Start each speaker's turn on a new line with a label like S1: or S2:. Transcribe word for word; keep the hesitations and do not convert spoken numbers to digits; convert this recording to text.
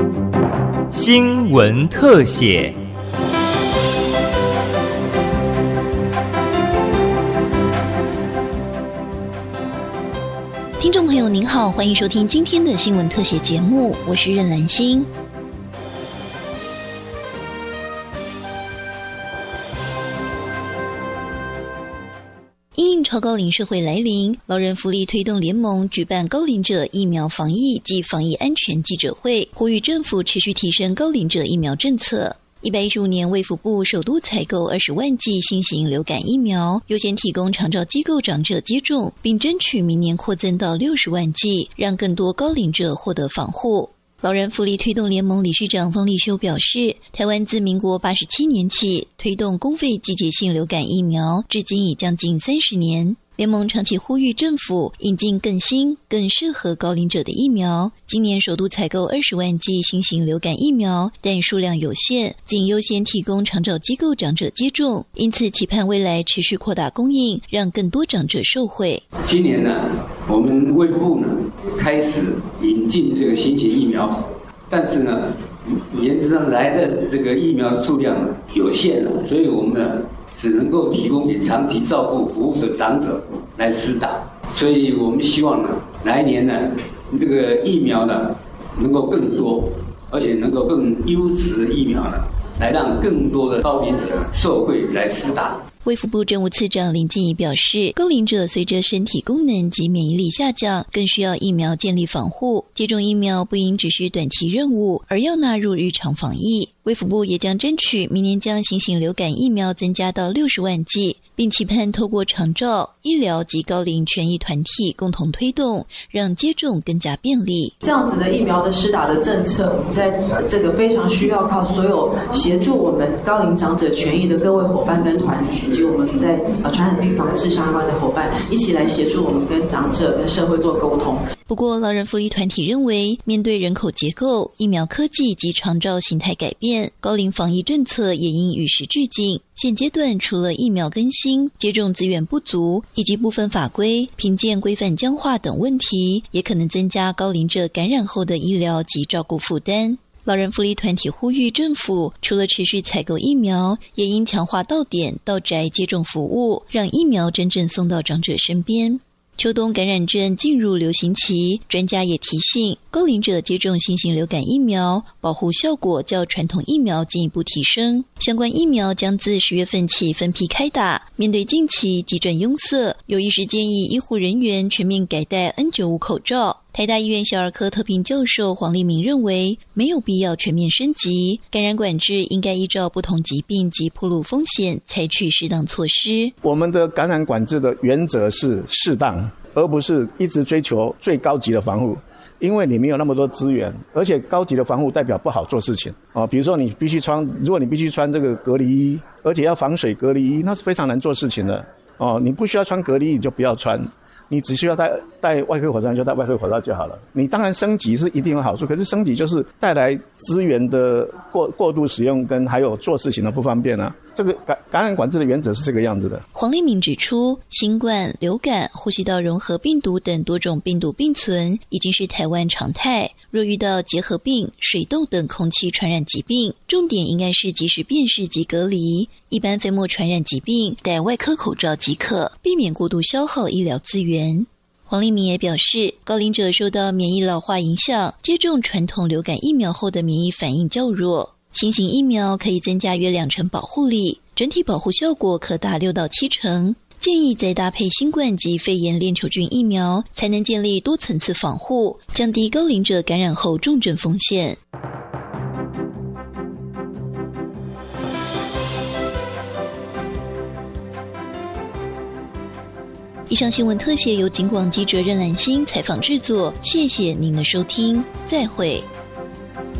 S1: 新闻特写。
S2: 听众朋友您好，欢迎收听今天的新闻特写节目，我是任兰心。因应超高龄社会来临，老人福利推动联盟举办高龄者疫苗防疫及防疫安全记者会，呼吁政府持续提升高龄者疫苗政策。一百一十五年卫福部首度采购二十万剂新型流感疫苗，优先提供长照机构长者接种，并争取明年扩增到六十万剂，让更多高龄者获得防护。老人福利推动联盟理事长方立修表示，台湾自民国八十七年起推动公费季节性流感疫苗，至今已将近三十年。联盟长期呼吁政府引进更新、更适合高龄者的疫苗。今年首度采购二十万剂新型流感疫苗，但数量有限，仅优先提供长照机构长者接种，因此期盼未来持续扩大供应，让更多长者受惠。
S3: 今年呢，我们卫福部呢开始引进这个新型疫苗，但是呢，原则上来的这个疫苗的数量有限了，所以我们呢只能够提供给长期照顾服务的长者来施打，所以我们希望呢，来年呢，这个疫苗呢能够更多，而且能够更优质的疫苗呢，来让更多的高龄者受惠来施打。
S2: 卫福部政务次长林静怡表示，高龄者随着身体功能及免疫力下降，更需要疫苗建立防护。接种疫苗不应只是短期任务，而要纳入日常防疫。卫福部也将争取明年将新型流感疫苗增加到六十万剂，并期盼透过长照、医疗及高龄权益团体共同推动，让接种更加便利。
S4: 这样子的疫苗的施打的政策，我们在这个非常需要靠所有协助我们高龄长者权益的各位伙伴跟团体，以及我们在呃传染病防治相关的伙伴，一起来协助我们跟长者跟社会做沟通。
S2: 不过，老人福利团体认为，面对人口结构、疫苗科技及长照形态改变，高龄防疫政策也应与时俱进。现阶段除了疫苗更新、接种资源不足以及部分法规、评鉴规范僵化等问题，也可能增加高龄者感染后的医疗及照顾负担。老人福利团体呼吁政府除了持续采购疫苗，也应强化到点到宅接种服务，让疫苗真正送到长者身边。秋冬感染症进入流行期，专家也提醒，高龄者接种新型流感疫苗，保护效果较传统疫苗进一步提升。相关疫苗将自十月份起分批开打。面对近期急诊拥塞，有医师建议医护人员全面改戴 N 九十五 口罩。台大医院小儿科特聘教授黄立明认为，没有必要全面升级，感染管制应该依照不同疾病及暴露风险采取适当措施。
S5: 我们的感染管制的原则是适当，而不是一直追求最高级的防护，因为你没有那么多资源，而且高级的防护代表不好做事情哦。比如说你必须穿，如果你必须穿这个隔离衣，而且要防水隔离衣，那是非常难做事情的哦。你不需要穿隔离衣，你就不要穿。你只需要戴戴外科口罩就戴外科口罩就好了。你当然升级是一定有好处，可是升级就是带来资源的过过度使用跟还有做事情的不方便啊。这个感感染管制的原则是这个样子的。
S2: 黄立明指出，新冠、流感、呼吸道融合病毒等多种病毒并存已经是台湾常态。若遇到结核病、水痘等空气传染疾病，重点应该是及时辨识及隔离。一般飞沫传染疾病，戴外科口罩即可，避免过度消耗医疗资源。黄立明也表示，高龄者受到免疫老化影响，接种传统流感疫苗后的免疫反应较弱。新型疫苗可以增加约两成保护力，整体保护效果可达六到七成。建议再搭配新冠及肺炎链球菌疫苗，才能建立多层次防护，降低高龄者感染后重症风险。以上新闻特写由警广记者任兰心采访制作，谢谢您的收听，再会。